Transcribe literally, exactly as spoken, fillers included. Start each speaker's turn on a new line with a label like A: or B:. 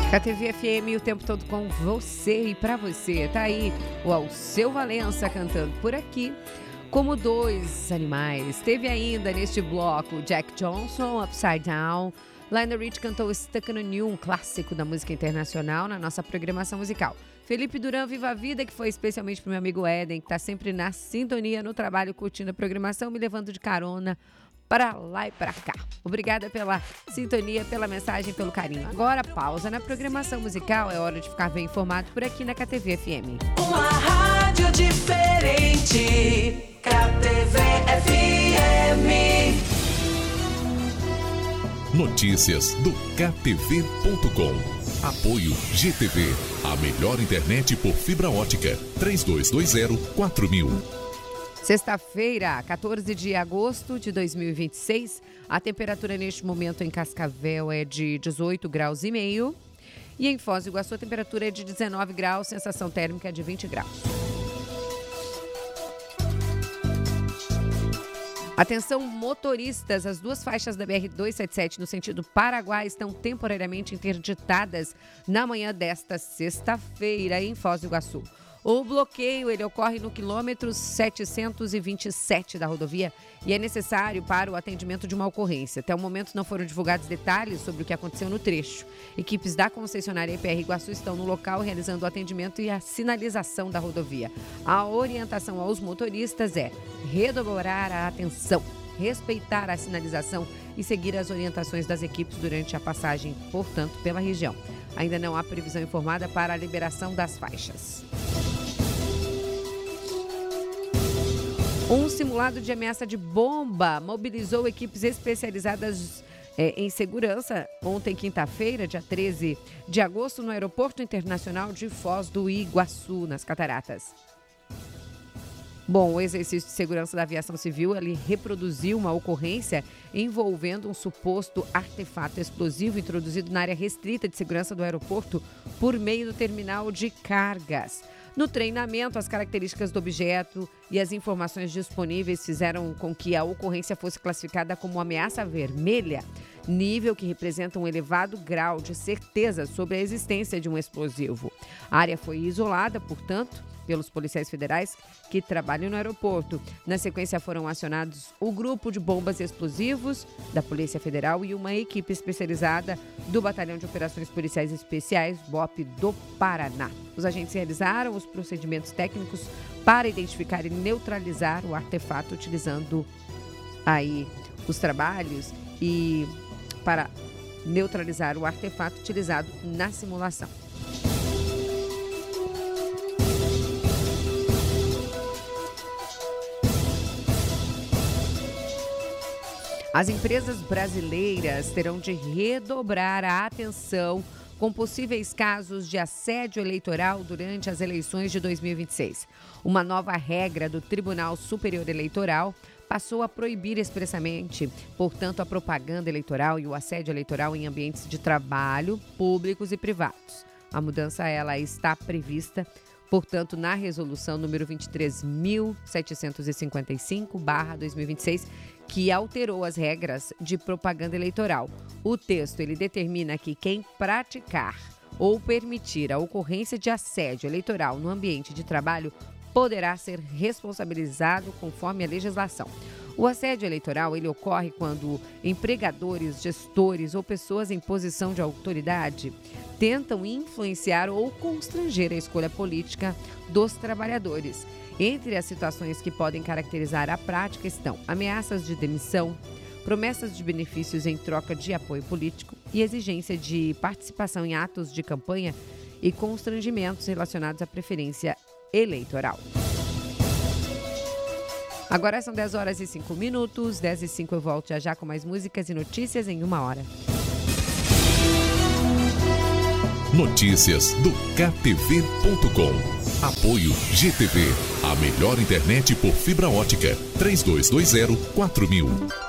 A: K T V F M o tempo todo com você e pra você. Tá aí o Alceu Valença cantando por aqui. Como dois animais. Teve ainda neste bloco Jack Johnson, Upside Down. Lionel Rich cantou Stuck on You, um clássico da música internacional na nossa programação musical. Felipe Duran, Viva a Vida, que foi especialmente pro meu amigo Éden, que tá sempre na sintonia no trabalho, curtindo a programação, me levando de carona para lá e para cá. Obrigada pela sintonia, pela mensagem, pelo carinho. Agora, pausa na programação musical. É hora de ficar bem informado por aqui na K T V F M.
B: Uma rádio diferente, K T V F M.
C: Notícias do K T V ponto com. Apoio G T V, a melhor internet por fibra ótica. três dois dois zero quatro mil.
A: Sexta-feira, quatorze de agosto de dois mil e vinte e seis, a temperatura neste momento em Cascavel é de dezoito graus e meio e em Foz do Iguaçu a temperatura é de dezenove graus, sensação térmica de vinte graus. Atenção motoristas, as duas faixas da B R duzentos e setenta e sete no sentido Paraguai estão temporariamente interditadas na manhã desta sexta-feira em Foz do Iguaçu. O bloqueio ele ocorre no quilômetro setecentos e vinte e sete da rodovia e é necessário para o atendimento de uma ocorrência. Até o momento não foram divulgados detalhes sobre o que aconteceu no trecho. Equipes da concessionária I P R Iguaçu estão no local realizando o atendimento e a sinalização da rodovia. A orientação aos motoristas é redobrar a atenção, respeitar a sinalização e seguir as orientações das equipes durante a passagem, portanto, pela região. Ainda não há previsão informada para a liberação das faixas. Um simulado de ameaça de bomba mobilizou equipes especializadas é, em segurança ontem, quinta-feira, dia treze de agosto, no Aeroporto Internacional de Foz do Iguaçu, nas Cataratas. Bom, o exercício de segurança da aviação civil ele reproduziu uma ocorrência envolvendo um suposto artefato explosivo introduzido na área restrita de segurança do aeroporto por meio do terminal de cargas. No treinamento, as características do objeto e as informações disponíveis fizeram com que a ocorrência fosse classificada como ameaça vermelha, nível que representa um elevado grau de certeza sobre a existência de um explosivo. A área foi isolada, portanto, pelos policiais federais que trabalham no aeroporto. Na sequência foram acionados o grupo de bombas e explosivos da Polícia Federal e uma equipe especializada do Batalhão de Operações Policiais Especiais, B O P do Paraná. Os agentes realizaram os procedimentos técnicos para identificar e neutralizar o artefato, utilizando aí os trabalhos e para neutralizar o artefato utilizado na simulação. As empresas brasileiras terão de redobrar a atenção com possíveis casos de assédio eleitoral durante as eleições de dois mil e vinte e seis. Uma nova regra do Tribunal Superior Eleitoral passou a proibir expressamente, portanto, a propaganda eleitoral e o assédio eleitoral em ambientes de trabalho, públicos e privados. A mudança ela está prevista, portanto, na resolução número vinte e três mil setecentos e cinquenta e cinco barra dois mil e vinte e seis, que alterou as regras de propaganda eleitoral. O texto ele determina que quem praticar ou permitir a ocorrência de assédio eleitoral no ambiente de trabalho poderá ser responsabilizado conforme a legislação. O assédio eleitoral ele ocorre quando empregadores, gestores ou pessoas em posição de autoridade tentam influenciar ou constranger a escolha política dos trabalhadores. Entre as situações que podem caracterizar a prática estão ameaças de demissão, promessas de benefícios em troca de apoio político e exigência de participação em atos de campanha e constrangimentos relacionados à preferência eleitoral. Agora são dez horas e cinco minutos, dez e cinco eu volto já já com mais músicas e notícias em uma hora.
C: Notícias do K T V ponto com. Apoio G T V, a melhor internet por fibra ótica. três dois dois zero quatro mil.